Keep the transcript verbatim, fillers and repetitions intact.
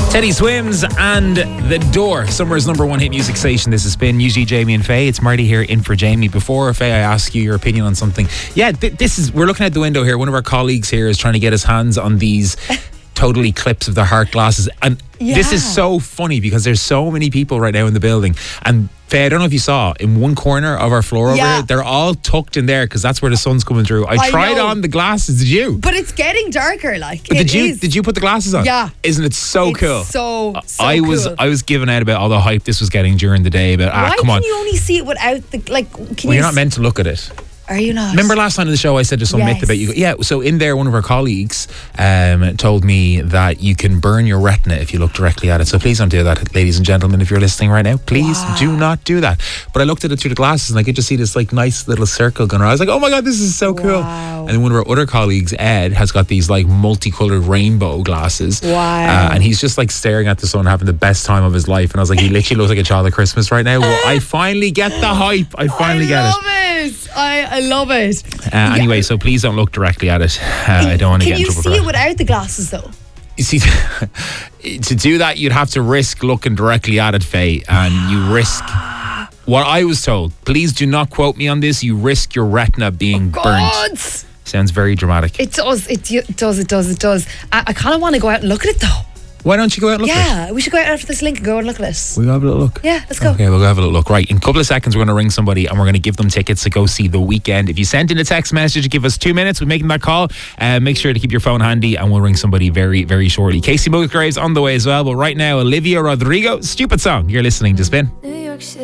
Teddy Swims and The Door, Summer's number one hit music station. This has been U G, Jamie and Faye. It's Marty here in for Jamie. Before, Faye, I ask you your opinion on something. Yeah, th- this is, we're looking out the window here. One of our colleagues here is trying to get his hands on these Total Eclipse of the Heart glasses. And yeah. This is so funny because there's so many people right now in the building. And Faye, I don't know if you saw, in one corner of our floor yeah. over here, they're all tucked in there because that's where the sun's coming through. I, I tried know. on the glasses. Did you? But it's getting darker, like. But it did you is. did you put the glasses on? Yeah. Isn't it so it's cool? So, so I was cool. I was giving out about all the hype this was getting during the day. But ah, Why come can on. you only see it without the like? Can Well, you you're not s- meant to look at it. Are you not? Remember last time on the show I said there's some Yes. myth about you. Yeah, so in there one of our colleagues um, told me that you can burn your retina if you look directly at it. So please don't do that, ladies and gentlemen, if you're listening right now. Please Wow. do not do that. But I looked at it through the glasses and I could just see this like nice little circle going around. I was like, oh my God, this is so cool. Wow. And then one of our other colleagues, Ed, has got these like multicolored rainbow glasses. Wow. Uh, and he's just like staring at the sun, having the best time of his life. And I was like, he literally looks like a child at Christmas right now. Well, I finally get the hype. I finally I get it. love it. I, I love it. Uh, anyway, so please don't look directly at it. Uh, I don't want to Can get in you trouble see for it that. without the glasses though? You see, to do that, you'd have to risk looking directly at it, Faye, and you risk. What I was told, please do not quote me on this, you risk your retina being burnt. God. Sounds very dramatic. It does. It, it does. It does. It does. I, I kind of want to go out and look at it though. Why don't you go out and look at it? Yeah, we should go out after this link and go and look at it. We'll have a little look. Yeah, let's go. Okay, we'll go have a little look. Right, in a couple of seconds, we're going to ring somebody and we're going to give them tickets to go see The Weeknd. If you send in a text message, give us two minutes. We're making that call. Uh, make sure to keep your phone handy and we'll ring somebody very, very shortly. Casey Musgraves on the way as well. But right now, Olivia Rodrigo, Stupid Song. You're listening to Spin.